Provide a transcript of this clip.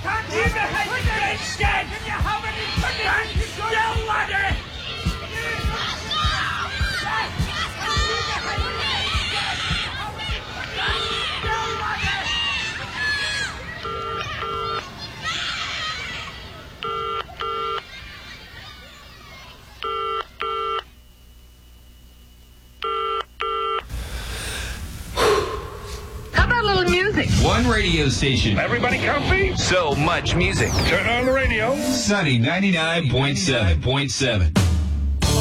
One radio station. Everybody comfy? So much music. Turn on the radio. Sunny 99.7.7.